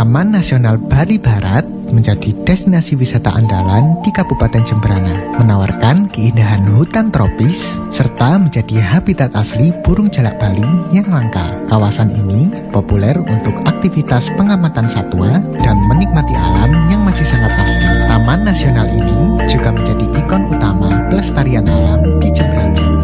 Taman Nasional Bali Barat menjadi destinasi wisata andalan di Kabupaten Jemberana, menawarkan keindahan hutan tropis serta menjadi habitat asli burung jalak Bali yang langka. Kawasan ini populer untuk aktivitas pengamatan satwa dan menikmati alam yang masih sangat asli. Taman Nasional ini juga menjadi ikon utama pelestarian alam